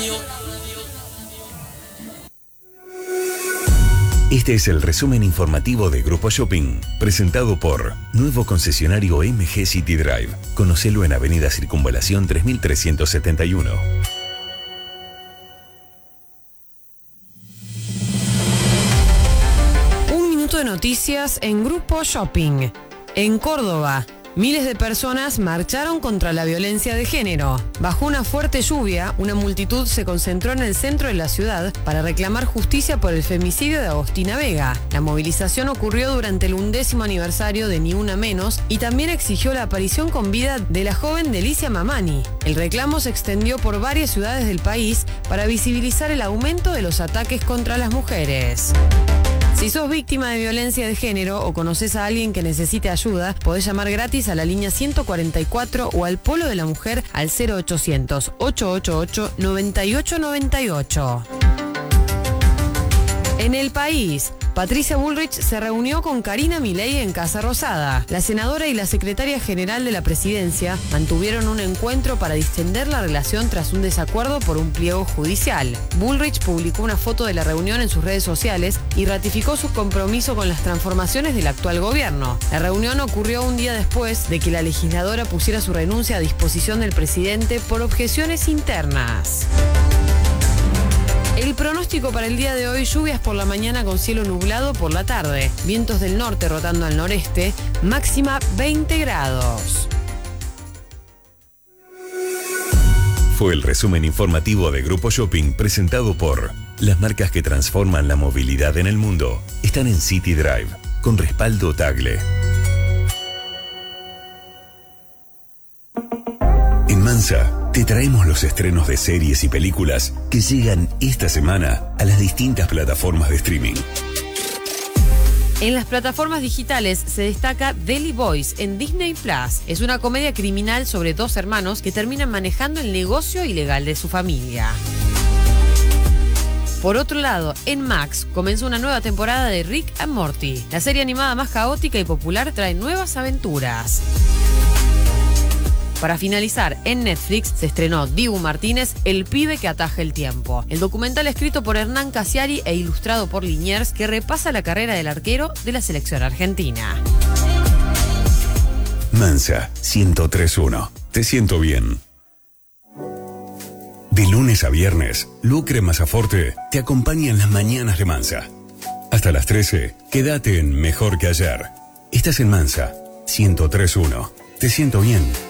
Este es el resumen informativo de Grupo Shopping, presentado por Nuevo Concesionario MG City Drive. Conocelo en Avenida Circunvalación 3371. Un minuto de noticias en Grupo Shopping. En Córdoba, miles de personas marcharon contra la violencia de género. Bajo una fuerte lluvia, una multitud se concentró en el centro de la ciudad para reclamar justicia por el femicidio de Agostina Vega. La movilización ocurrió durante el 11º aniversario de Ni Una Menos y también exigió la aparición con vida de la joven Delicia Mamani. El reclamo se extendió por varias ciudades del país para visibilizar el aumento de los ataques contra las mujeres. Si sos víctima de violencia de género o conoces a alguien que necesite ayuda, podés llamar gratis a la línea 144 o al Polo de la Mujer al 0800-888-9898. En el país, Patricia Bullrich se reunió con Karina Milei en Casa Rosada. La senadora y la secretaria general de la presidencia mantuvieron un encuentro para distender la relación tras un desacuerdo por un pliego judicial. Bullrich publicó una foto de la reunión en sus redes sociales y ratificó su compromiso con las transformaciones del actual gobierno. La reunión ocurrió un día después de que la legisladora pusiera su renuncia a disposición del presidente por objeciones internas. El pronóstico para el día de hoy: lluvias por la mañana con cielo nublado por la tarde, vientos del norte rotando al noreste, máxima 20 grados. Fue el resumen informativo de Grupo Shopping, presentado por las marcas que transforman la movilidad en el mundo. Están en City Drive, con respaldo Tagle. En Mansa te traemos los estrenos de series y películas que llegan esta semana a las distintas plataformas de streaming. En las plataformas digitales se destaca Daily Boys en Disney Plus. Es una comedia criminal sobre dos hermanos que terminan manejando el negocio ilegal de su familia. Por otro lado, en Max comenzó una nueva temporada de Rick and Morty. La serie animada más caótica y popular trae nuevas aventuras. Para finalizar, en Netflix se estrenó Dibu Martínez, El pibe que ataja el tiempo. El documental escrito por Hernán Casiari e ilustrado por Liniers, que repasa la carrera del arquero de la selección argentina. Mansa 1031. Te siento bien. De lunes a viernes, Lucre Masaforte te acompaña en las mañanas de Mansa. Hasta las 13, quédate en Mejor que Ayer. Estás en Mansa 1031. Te siento bien.